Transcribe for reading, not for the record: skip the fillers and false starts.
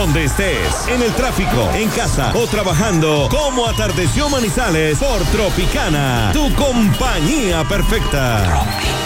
donde estés, en el tráfico, en casa o trabajando, como atardeció Manizales por Tropicana, tu compañía perfecta.